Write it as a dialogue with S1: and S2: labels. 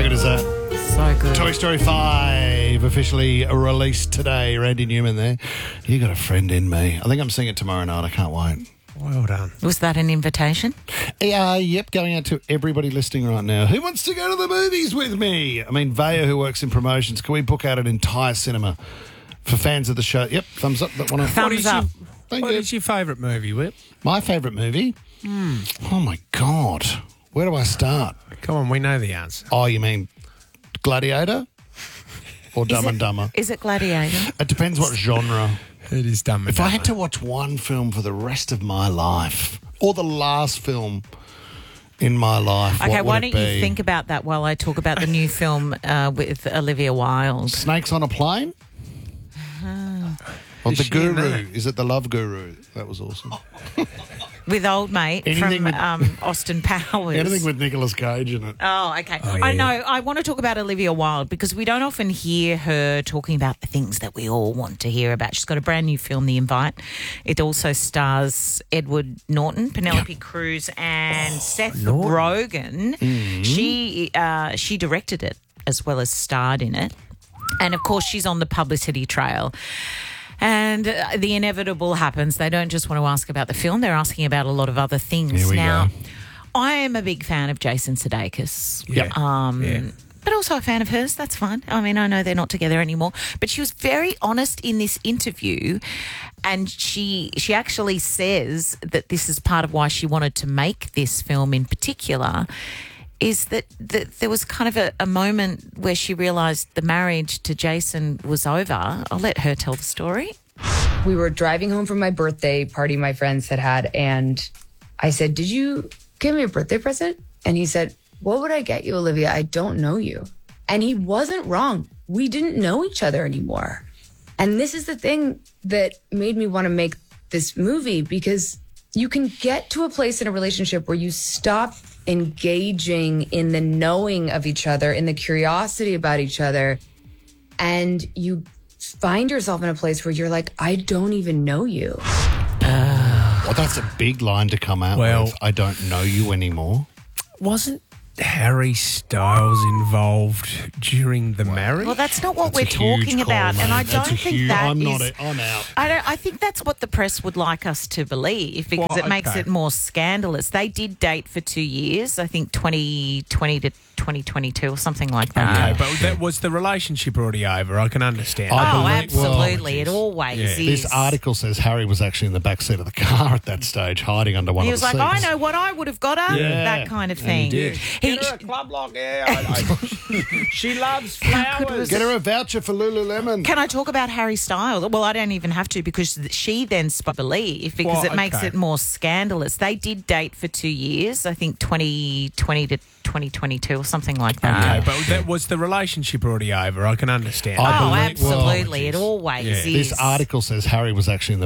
S1: good is that?
S2: So good.
S1: Toy Story 5 officially released today. Randy Newman there. You got a friend in me. I think I'm seeing it tomorrow night. I can't wait.
S3: Well done.
S2: Was that an invitation?
S1: Yep, going out to everybody listening right now. Who wants to go to the movies with me? I mean, Vaya, who works in promotions, can we book out an entire cinema for fans of the show? Yep, thumbs up. That one.
S2: Thumbs up.
S3: What is your favourite movie, Whip?
S1: My favourite movie? Oh, my God. Where do I start?
S3: Come on, we know the answer.
S1: Oh, you mean Gladiator or Dumb and Dumber?
S2: Is it Gladiator?
S1: It depends what genre.
S3: It is Dumb and
S1: If I
S3: Dumber.
S1: had to watch one film for the rest of my life, or the last film in my life,
S2: Okay,
S1: what
S2: why
S1: would
S2: don't
S1: it be?
S2: you think about that while I talk about the new film with Olivia Wilde?
S1: Snakes on a Plane? Or
S3: Is
S1: The
S3: she in
S1: Guru?
S3: that?
S1: Is it The Love Guru? That was awesome.
S2: With old mate
S1: Anything
S2: from
S1: with-
S2: Austin Powers.
S1: Anything with Nicolas Cage in it.
S2: Oh, okay.
S3: Oh,
S2: I
S3: yeah.
S2: know. I want to talk about Olivia Wilde because we don't often hear her talking about the things that we all want to hear about. She's got a brand new film, The Invite. It also stars Edward Norton, Penelope Cruz, and Seth Rogen. She directed it as well as starred in it. And, of course, she's on the publicity trail. And the inevitable happens. They don't just want to ask about the film. They're asking about a lot of other things.
S1: Here we
S2: now,
S1: go.
S2: I am a big fan of Jason Sudeikis.
S3: Yeah. Yeah.
S2: But also a fan of hers. That's fine. I mean, I know they're not together anymore. But she was very honest in this interview. And she actually says that this is part of why she wanted to make this film in particular, is that there was kind of a moment where she realised the marriage to Jason was over. I'll let her tell the story.
S4: We were driving home from my birthday party my friends had, and I said, "Did you give me a birthday present?" And he said, "What would I get you, Olivia? I don't know you." And he wasn't wrong. We didn't know each other anymore. And this is the thing that made me want to make this movie, because you can get to a place in a relationship where you stop engaging in the knowing of each other, in the curiosity about each other, and you find yourself in a place where you're like, I don't even know you.
S1: Well, that's a big line to come out
S3: Well-
S1: with. I don't know you anymore.
S3: Wasn't Harry Styles involved during the marriage?
S2: Well, that's not what
S1: That's
S2: we're
S1: a huge
S2: talking
S1: call,
S2: about, and
S1: mate.
S2: I
S1: That's
S2: don't
S1: a
S2: think
S1: huge-
S2: that
S1: I'm
S2: is.
S1: not. I'm out.
S2: I think that's what the press would like us to believe, because
S3: Well,
S2: it makes
S3: okay.
S2: it more scandalous. They did date for 2 years, I think 2020 to 2022 or something like that.
S3: Okay, but that was the relationship already over? I can understand.
S1: I
S2: Oh,
S1: believe-
S2: absolutely.
S1: well,
S2: it always
S3: Yeah.
S2: is.
S1: This article says Harry was actually in the back seat of the car at that stage, hiding under one
S2: He
S1: of
S2: was
S1: the
S2: like,
S1: seats.
S2: I know what I would have got her.
S1: Yeah.
S2: That kind of
S1: And he
S2: thing.
S1: did.
S2: He-
S3: Get her a club lock, she loves
S2: How good
S3: flowers.
S2: was
S1: Get her a voucher for Lululemon.
S2: Can I talk about Harry Styles? Well, I don't even have to, because she then believe, because
S3: Well,
S2: it makes
S3: okay.
S2: it more scandalous. They did date for 2 years, I think 2020 to 2022 or something like that.
S3: Okay, but that was the relationship already over? I can understand.
S1: I
S2: Oh,
S1: believe-
S2: absolutely.
S1: well,
S2: it always
S3: Yeah.
S2: is.
S1: This article says Harry was actually in the